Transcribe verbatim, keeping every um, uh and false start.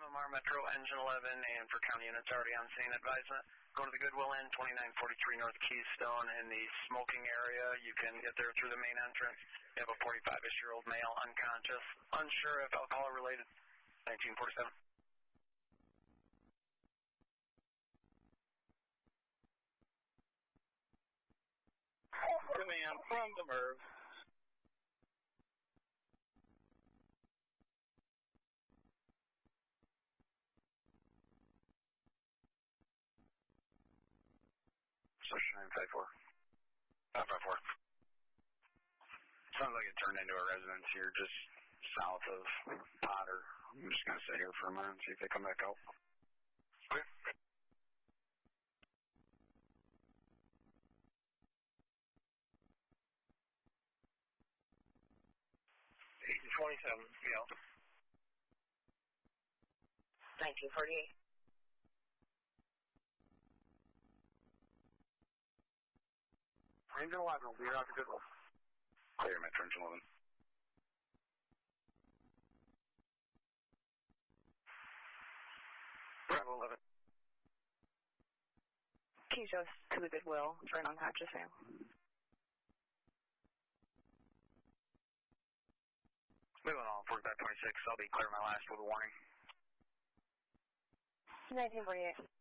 M R Metro Engine eleven, and for county units already on scene, advisement. Go to the Goodwill Inn, twenty-nine forty-three North Keystone in the smoking area. You can get there through the main entrance. You have a forty-five-ish-year-old male, unconscious, unsure if alcohol-related, nineteen forty-seven. Command from the M E R V. Section nine five four. nine five four. Sounds like it turned into a residence here just south of Potter. I'm just going to sit here for a minute and see if they come back out. Okay. eighteen twenty-seven, yeah. nineteen forty-eight. Engine eleven will be out to Goodwill. Clear, Metro Engine eleven. Bravo eleven. Keys to the Goodwill for an unconscious male. Moving on, forty-five twenty-six. I'll be clear my last with a warning. nineteen forty-eight.